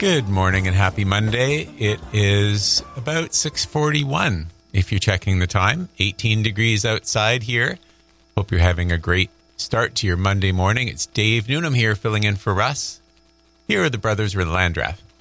Good morning and happy Monday. It is about 6:41 if you're checking the time. 18 degrees outside here. Hope you're having a great start to your Monday morning. It's Dave Newnham here filling in for Russ. Here are the brothers with the land draft.